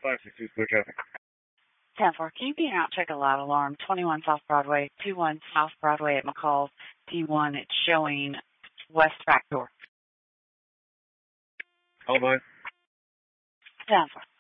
562 clear traffic. 10-4, can you be out, check a loud alarm, 21 South Broadway, 21 South Broadway at McCall's, T1, it's showing west back door. All mine. 10-4.